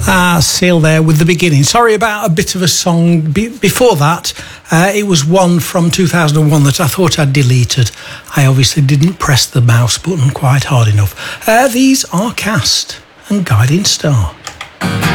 Seal there with the beginning. Sorry about a bit of a song before that. It was one from 2001 that I thought I'd deleted. I obviously didn't press the mouse button quite hard enough. These are Cast and Guiding Star.